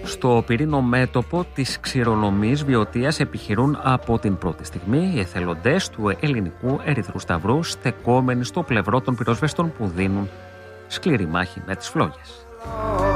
Στο πυρήνο μέτωπο της ξηρονομής Βιωτίας επιχειρούν από την πρώτη στιγμή οι εθελοντές του Ελληνικού Ερυθρού Σταυρού, στεκόμενοι στο πλευρό των πυροσβεστών που δίνουν σκληρή μάχη με τις φλόγες.